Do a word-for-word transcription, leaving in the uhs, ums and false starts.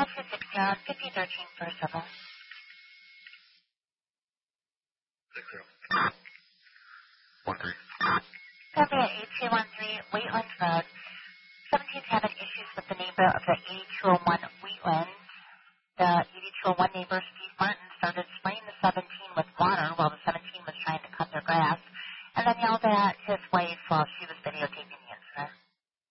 Dial two six zero fifty thirteen for seven. Six zero. One three. Copy at eight two one three Wheatland Road. seventeen's having issues with the neighbor of the eighty-two oh one Wheatland. The eighty-two oh one neighbor, Steve Martin, started spraying the seventeen with water while the